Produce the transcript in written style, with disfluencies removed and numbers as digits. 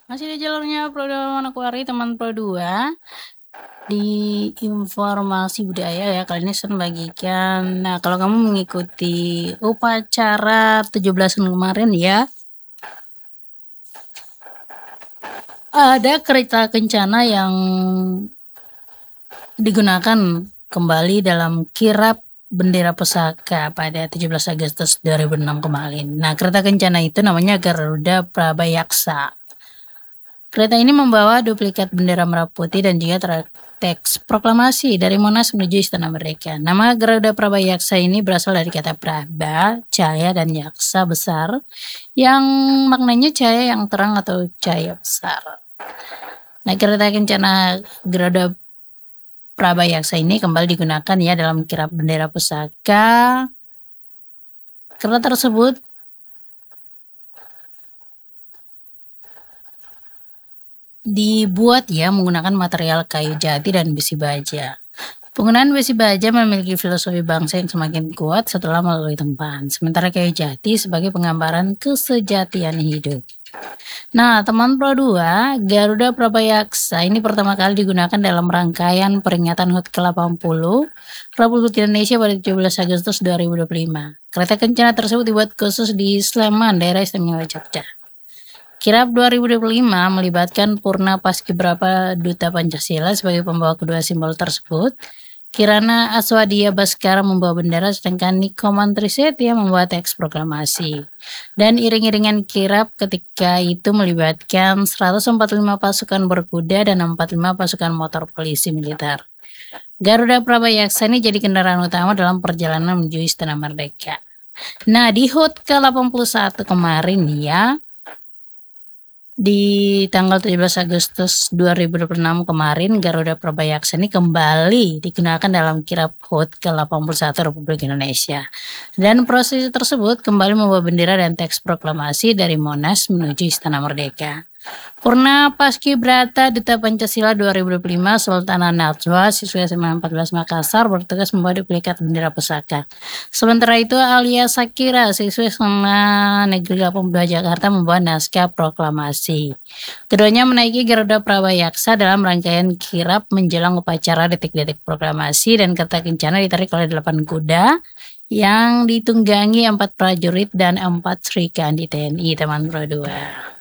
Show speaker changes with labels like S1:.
S1: Masih di jalurnya Pro Manokwari teman Pro 2, di informasi budaya ya, kali ini saya membagikan. Nah, kalau kamu mengikuti upacara 17-an kemarin ya, ada kereta kencana yang digunakan kembali dalam kirap bendera pusaka pada 17 Agustus 2006 kemarin. Nah, kereta kencana itu namanya Garuda Prabayaksa. Kereta ini membawa duplikat bendera merah putih dan juga teks proklamasi dari Monas menuju Istana Merdeka. Nama Garuda Prabayaksa ini berasal dari kata praba, cahaya, dan yaksa besar, yang maknanya cahaya yang terang atau cahaya besar. Nah, kereta kencana Garuda Prabayaksa ini kembali digunakan ya dalam kirap bendera pusaka. Kereta tersebut dibuat ya menggunakan material kayu jati dan besi baja. Penggunaan besi baja memiliki filosofi bangsa yang semakin kuat setelah melalui tempahan, sementara kayu jati sebagai penggambaran kesejatian hidup. Nah, teman Pro 2, Garuda Prabayaksa ini pertama kali digunakan dalam rangkaian peringatan HUT ke-80 Republik Indonesia pada 17 Agustus 2025. Kereta kencana tersebut dibuat khusus di Sleman, daerah istimewa Jogja. Kirap 2025 melibatkan Purna Paskibraka Duta Pancasila sebagai pembawa kedua simbol tersebut. Kirana Aswadia Baskara membawa bendera, sedangkan Niko Mantriseti membawa teks proklamasi. Dan iring-iringan kirap ketika itu melibatkan 145 pasukan berkuda dan 45 pasukan motor polisi militer. Garuda Prabayaksa ini jadi kendaraan utama dalam perjalanan menuju Istana Merdeka. Nah, di HUT ke-81 kemarin ya, di tanggal 17 Agustus 2026 kemarin, Garuda Prabayaksa ini kembali digunakan dalam kirap HUT ke-81 Republik Indonesia. Dan prosesi tersebut kembali membawa bendera dan teks proklamasi dari Monas menuju Istana Merdeka. Purna Paskibraka Duta Pancasila 2025 Sultana Najwa, siswa SMA 14 Makassar, bertugas membawa duplikat bendera pusaka. Sementara itu Alia Sakira, siswa SMA Negeri 82 Jakarta, membawa naskah proklamasi. Keduanya menaiki Garuda Prabayaksa dalam rangkaian kirap menjelang upacara detik-detik proklamasi, dan kereta kencana ditarik oleh 8 kuda yang ditunggangi 4 prajurit dan 4 serikandi TNI, teman Pro 2.